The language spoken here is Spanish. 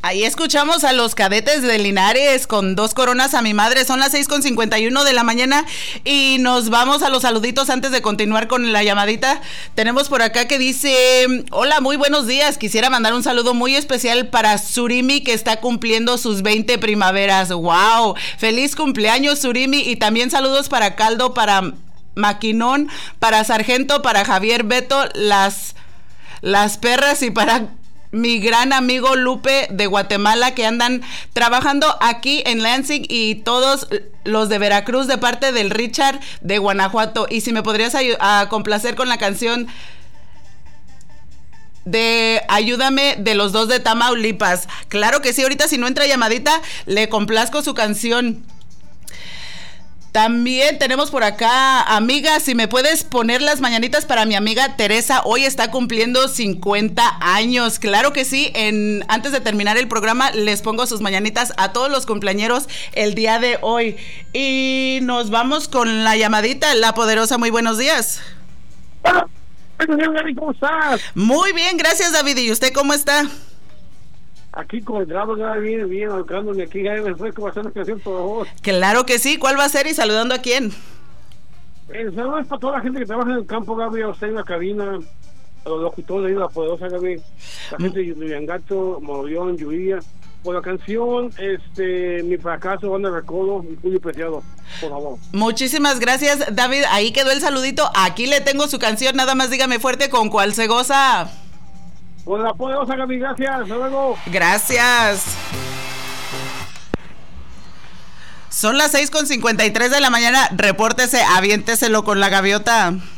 Ahí escuchamos a los Cadetes de Linares con Dos Coronas a mi madre. Son las 6:51 de la mañana y nos vamos a los saluditos antes de continuar con la llamadita. Tenemos por acá que dice: hola, muy buenos días. Quisiera mandar un saludo muy especial para Surimi, que está cumpliendo sus 20 primaveras. ¡Wow! ¡Feliz cumpleaños, Surimi! Y también saludos para Caldo, para Maquinón, para Sargento, para Javier Beto, las perras, y para mi gran amigo Lupe de Guatemala, que andan trabajando aquí en Lansing, y todos los de Veracruz de parte del Richard de Guanajuato. Y si me podrías complacer con la canción de Ayúdame de los Dos de Tamaulipas. Claro que sí, ahorita si no entra llamadita, le complazco su canción. También tenemos por acá, amiga, si me puedes poner las mañanitas para mi amiga Teresa, hoy está cumpliendo 50 años. Claro que sí, antes de terminar el programa les pongo sus mañanitas a todos los cumpleañeros el día de hoy. Y nos vamos con la llamadita, la poderosa. Muy buenos días. ¿Cómo estás? Muy bien, gracias, David. ¿Y usted cómo está? Aquí con el grado, bien, alcanzándome aquí, ya me fue como hacer una canción, por favor. Claro que sí, ¿cuál va a ser y saludando a quién? Saludos para toda la gente que trabaja en el campo, Gaby, a usted en la cabina, a los locutores de la poderosa, Gaby, la gente de Luriangato, Morollón, Lluvia. Por la canción, Mi Fracaso, Banda Recodo y Julio Preciado, por favor. Muchísimas gracias, David, ahí quedó el saludito, aquí le tengo su canción, nada más dígame fuerte con cuál se goza. Por la poderosa, Gaby, gracias, hasta luego. Gracias. Son las 6:53 de la mañana, repórtese, aviénteselo con la gaviota.